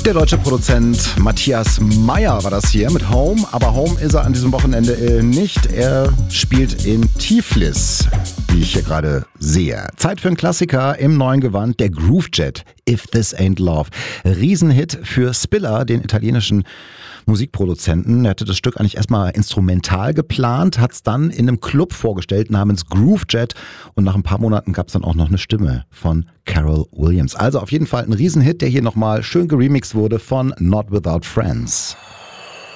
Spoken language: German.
Der deutsche Produzent Matthias Meyer war das hier mit Home, aber Home ist er an diesem Wochenende nicht. Er spielt in Tiflis, wie ich hier gerade sehe. Zeit für einen Klassiker im neuen Gewand, der Groovejet, If This Ain't Love. Riesenhit für Spiller, den italienischen Musikproduzenten. Er hatte das Stück eigentlich erstmal instrumental geplant, hat es dann in einem Club vorgestellt namens Groovejet und nach ein paar Monaten gab es dann auch noch eine Stimme von Carol Williams. Also auf jeden Fall ein Riesenhit, der hier nochmal schön geremixed wurde von Not Without Friends.